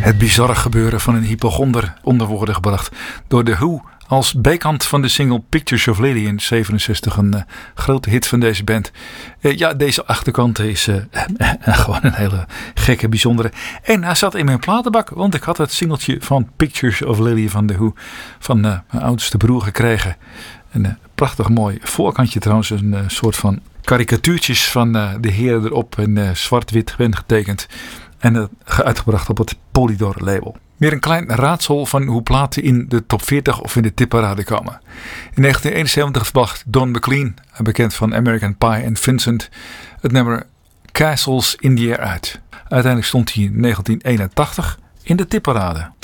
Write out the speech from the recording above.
Het bizarre gebeuren van een hypochonder onder woorden gebracht door The Who als B-kant van de single Pictures of Lily in 67. Een grote hit van deze band. Deze achterkant is gewoon een hele gekke, bijzondere. En hij zat in mijn platenbak, want ik had het singeltje van Pictures of Lily van The Who van mijn oudste broer gekregen. Een prachtig mooi voorkantje trouwens, een soort van karikatuurtjes van de heren erop in zwart-wit getekend. En uitgebracht op het Polydor label. Weer een klein raadsel van hoe platen in de top 40 of in de tipparade komen. In 1971 bracht Don McLean, bekend van American Pie en Vincent, het nummer Castles in the Air uit. Uiteindelijk stond hij in 1981 in de tipparade.